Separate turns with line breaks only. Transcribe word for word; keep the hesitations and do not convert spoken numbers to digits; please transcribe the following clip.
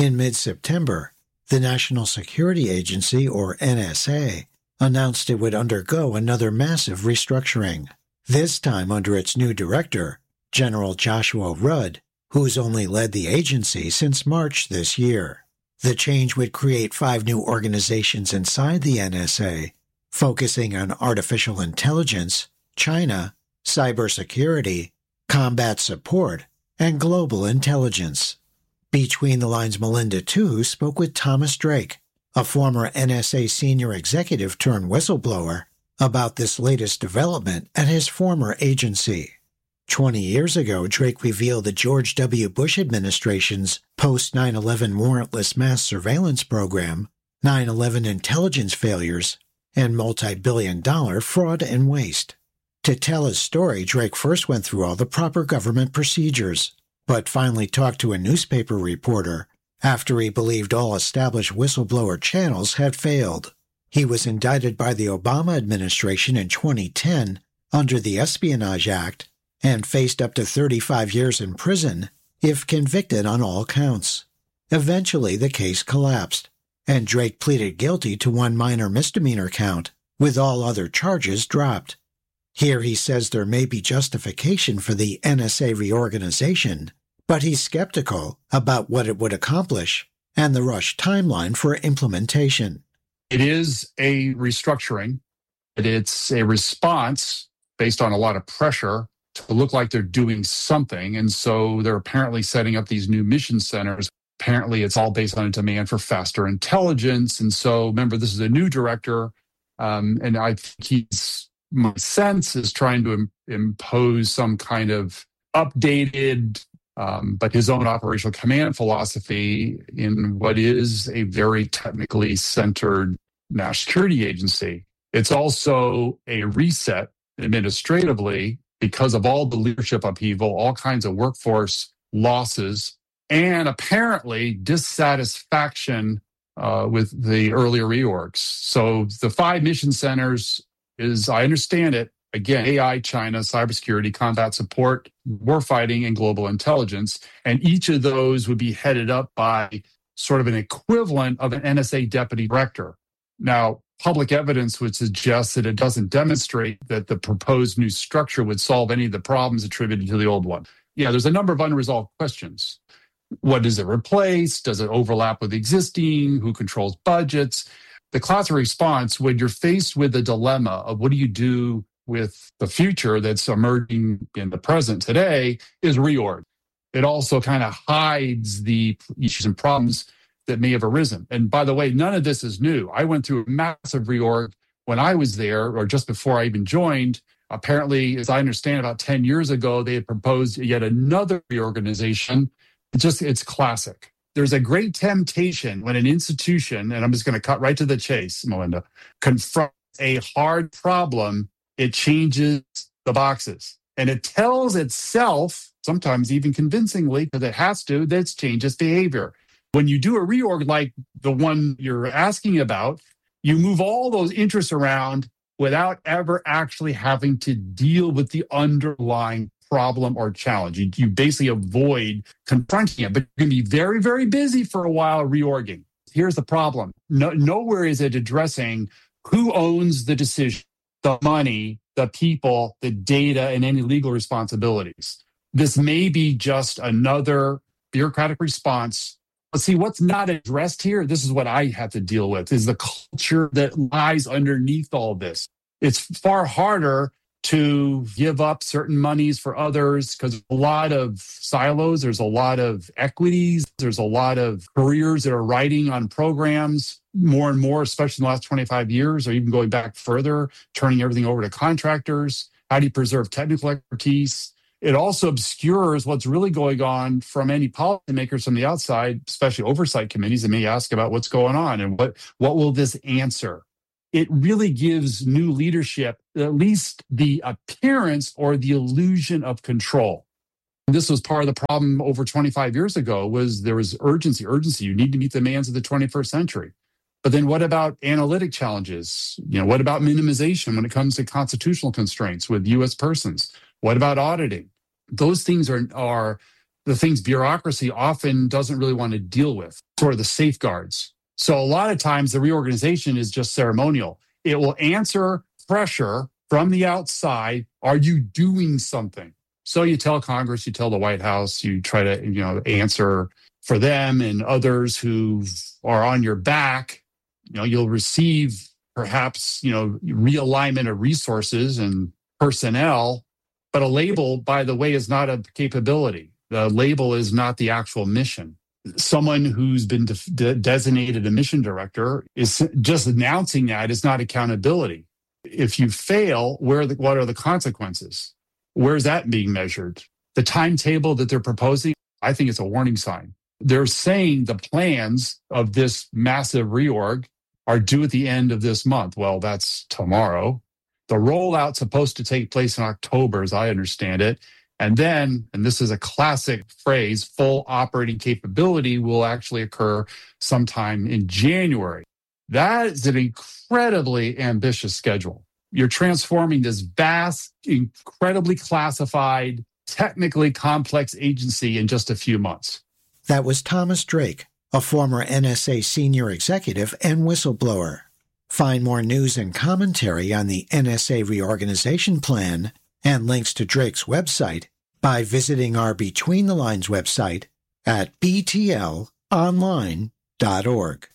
In mid-September, the National Security Agency, or N S A, announced it would undergo another massive restructuring, this time under its new director, General Joshua Rudd, who's only led the agency since March this year. The change would create five new organizations inside the N S A, focusing on artificial intelligence, China, cybersecurity, combat support, and global intelligence. Between the Lines Melinda Tu spoke with Thomas Drake, a former N S A senior executive turned whistleblower, about this latest development at his former agency. Twenty years ago, Drake revealed the George W. Bush administration's post nine eleven warrantless mass surveillance program, nine eleven intelligence failures, and multi-billion dollar fraud and waste. To tell his story, Drake first went through all the proper government procedures, but finally talked to a newspaper reporter after he believed all established whistleblower channels had failed. He was indicted by the Obama administration in twenty ten under the Espionage Act and faced up to thirty-five years in prison if convicted on all counts. Eventually, the case collapsed, and Drake pleaded guilty to one minor misdemeanor count, with all other charges dropped. Here he says there may be justification for the N S A reorganization, but he's skeptical about what it would accomplish and the rushed timeline for implementation.
It is a restructuring. It's a response based on a lot of pressure to look like they're doing something. And so they're apparently setting up these new mission centers. Apparently, it's all based on a demand for faster intelligence. And so, remember, this is a new director, um, and I think he's, my sense is trying to im- impose some kind of updated, um, but his own operational command philosophy in what is a very technically centered national security agency. It's also a reset administratively because of all the leadership upheaval, all kinds of workforce losses, and apparently dissatisfaction uh, with the earlier reorgs. So the five mission centers is, I understand it, again, A I, China, cybersecurity, combat support, warfighting, and global intelligence. And each of those would be headed up by sort of an equivalent of an N S A deputy director. Now, public evidence would suggest that it doesn't demonstrate that the proposed new structure would solve any of the problems attributed to the old one. Yeah, there's a number of unresolved questions. What does it replace? Does it overlap with existing? Who controls budgets? The classic response when you're faced with the dilemma of what do you do with the future that's emerging in the present today is reorg. It also kind of hides the issues and problems that may have arisen. And by the way, none of this is new. I went through a massive reorg when I was there, or just before I even joined. Apparently, as I understand, about ten years ago, they had proposed yet another reorganization. It's just, it's classic. There's a great temptation when an institution, and I'm just going to cut right to the chase, Melinda, confronts a hard problem, it changes the boxes. And it tells itself, sometimes even convincingly, because it has to, that it changes behavior. When you do a reorg like the one you're asking about, you move all those interests around without ever actually having to deal with the underlying problem or challenge. You, you basically avoid confronting it, but you're going to be very, very busy for a while reorging. Here's the problem. No, nowhere is it addressing who owns the decision, the money, the people, the data, and any legal responsibilities. This may be just another bureaucratic response. But see, what's not addressed here, this is what I have to deal with, is the culture that lies underneath all this. It's far harder to give up certain monies for others because a lot of silos, there's a lot of equities, there's a lot of careers that are riding on programs more and more, especially in the last twenty-five years, or even going back further, turning everything over to contractors. How do you preserve technical expertise? It also obscures what's really going on from any policymakers from the outside, especially oversight committees that may ask about what's going on and what, what will this answer? It really gives new leadership at least the appearance or the illusion of control. And this was part of the problem over twenty-five years ago was there was urgency, urgency. You need to meet the demands of the twenty-first century. But then what about analytic challenges? You know, what about minimization when it comes to constitutional constraints with U S persons? What about auditing? Those things are, are the things bureaucracy often doesn't really want to deal with, sort of the safeguards. So a lot of times the reorganization is just ceremonial. It will answer pressure from the outside. Are you doing something? So you tell Congress, you tell the White House, you try to, you know, answer for them and others who are on your back. You know, you'll receive perhaps, you know, realignment of resources and personnel, but a label, by the way, is not a capability. The label is not the actual mission. Someone who's been de- de- designated a mission director is just announcing that is not accountability. If you fail, where are the, what are the consequences? Where's that being measured? The timetable that they're proposing, I think it's a warning sign. They're saying the plans of this massive reorg are due at the end of this month. Well, that's tomorrow. The rollout's supposed to take place in October, as I understand it. And then, and this is a classic phrase, full operating capability will actually occur sometime in January. That is an incredibly ambitious schedule. You're transforming this vast, incredibly classified, technically complex agency in just a few months.
That was Thomas Drake, a former N S A senior executive and whistleblower. Find more news and commentary on the N S A reorganization plan and links to Drake's website by visiting our Between the Lines website at b t l online dot org.